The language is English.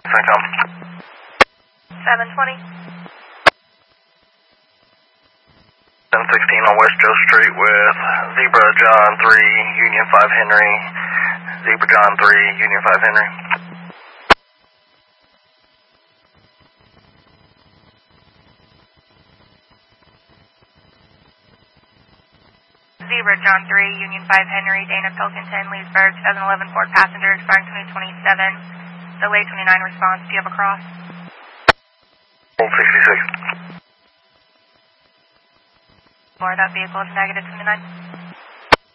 Come. 720. 1016 on West Joe Street with Zebra John 3, Union 5 Henry. Zebra John 3, Union 5 Henry. Zebra John 3, Union 5 Henry, Dana Pilkington, Leesburg, 711 Ford passenger, expiring 2027. Delay 29 response. Do you have a cross? Old 66. More, that vehicle is negative 29.